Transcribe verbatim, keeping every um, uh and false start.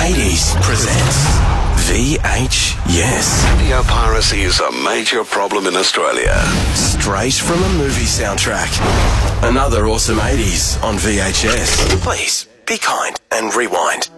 eighties presents V H Yes. Video piracy is a major problem in Australia. Straight from a movie soundtrack. Another awesome eighties on V H S. Please, be kind and rewind.